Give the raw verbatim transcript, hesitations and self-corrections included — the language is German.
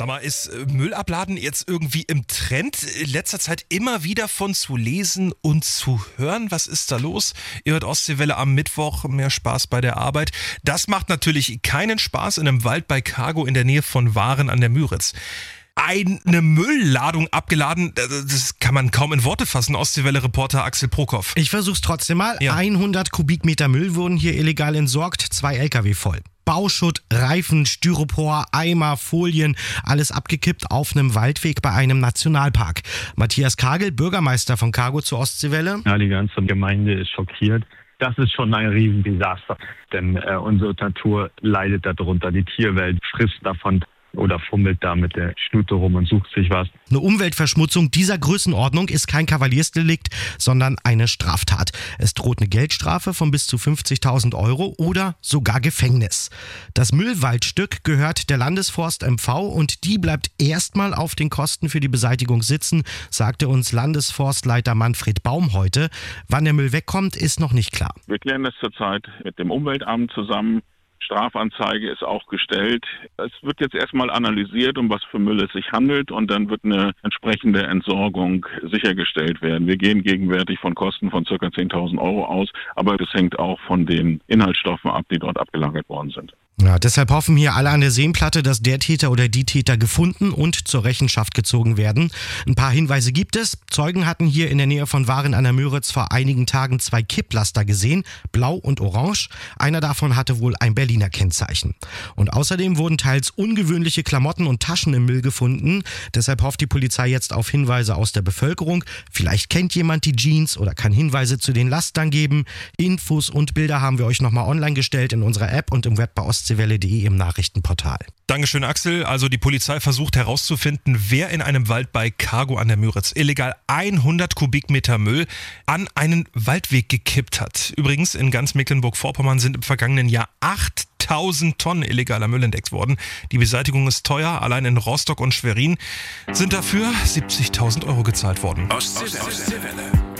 Sag mal, ist Müllabladen jetzt irgendwie im Trend? In letzter Zeit immer wieder von zu lesen und zu hören. Was ist da los? Ihr hört Ostseewelle am Mittwoch. Mehr Spaß bei der Arbeit. Das macht natürlich keinen Spaß in einem Wald bei Cargo in der Nähe von Waren an der Müritz. Eine Müllladung abgeladen, das kann man kaum in Worte fassen. Ostseewelle-Reporter Axel Prokop. Ich versuch's trotzdem mal. Ja. hundert Kubikmeter Müll wurden hier illegal entsorgt, zwei L K W voll. Bauschutt, Reifen, Styropor, Eimer, Folien, alles abgekippt auf einem Waldweg bei einem Nationalpark. Matthias Kagel, Bürgermeister von Cargo zur Ostseewelle. Ja, die ganze Gemeinde ist schockiert. Das ist schon ein Riesendesaster, denn äh, unsere Natur leidet darunter. Die Tierwelt frisst davon oder fummelt da mit der Schnute rum und sucht sich was. Eine Umweltverschmutzung dieser Größenordnung ist kein Kavaliersdelikt, sondern eine Straftat. Es droht eine Geldstrafe von bis zu fünfzigtausend Euro oder sogar Gefängnis. Das Müllwaldstück gehört der Landesforst M V und die bleibt erstmal auf den Kosten für die Beseitigung sitzen, sagte uns Landesforstleiter Manfred Baum heute. Wann der Müll wegkommt, ist noch nicht klar. Wir klären das zurzeit mit dem Umweltamt zusammen. Strafanzeige ist auch gestellt. Es wird jetzt erstmal analysiert, um was für Müll es sich handelt, und dann wird eine entsprechende Entsorgung sichergestellt werden. Wir gehen gegenwärtig von Kosten von ca. zehntausend Euro aus, aber das hängt auch von den Inhaltsstoffen ab, die dort abgelagert worden sind. Ja, deshalb hoffen hier alle an der Seenplatte, dass der Täter oder die Täter gefunden und zur Rechenschaft gezogen werden. Ein paar Hinweise gibt es. Zeugen hatten hier in der Nähe von Waren an der Müritz vor einigen Tagen zwei Kipplaster gesehen, blau und orange. Einer davon hatte wohl ein Berliner Kennzeichen. Und außerdem wurden teils ungewöhnliche Klamotten und Taschen im Müll gefunden. Deshalb hofft die Polizei jetzt auf Hinweise aus der Bevölkerung. Vielleicht kennt jemand die Jeans oder kann Hinweise zu den Lastern geben. Infos und Bilder haben wir euch nochmal online gestellt in unserer App und im Web bei ostseewelle punkt de im Nachrichtenportal. Dankeschön, Axel. Also die Polizei versucht herauszufinden, wer in einem Wald bei Cargo an der Müritz illegal hundert Kubikmeter Müll an einen Waldweg gekippt hat. Übrigens, in ganz Mecklenburg-Vorpommern sind im vergangenen Jahr achttausend Tonnen illegaler Müll entdeckt worden. Die Beseitigung ist teuer. Allein in Rostock und Schwerin sind dafür siebzigtausend Euro gezahlt worden. Ostseewelle.